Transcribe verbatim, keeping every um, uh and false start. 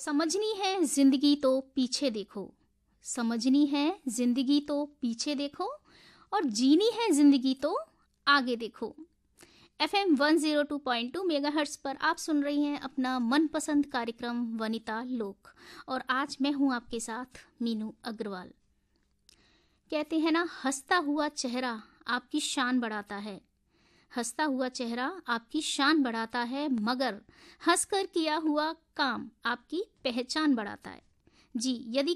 समझनी है जिंदगी तो पीछे देखो। समझनी है जिंदगी तो पीछे देखो और जीनी है जिंदगी तो आगे देखो। F M one zero two point two megahertz पर आप सुन रही हैं अपना मनपसंद कार्यक्रम वनिता लोक, और आज मैं हूं आपके साथ मीनू अग्रवाल। कहते हैं ना, हंसता हुआ चेहरा आपकी शान बढ़ाता है। हंसता हुआ चेहरा आपकी शान बढ़ाता है, मगर हंसकर किया हुआ काम आपकी पहचान बढ़ाता है। जी, यदि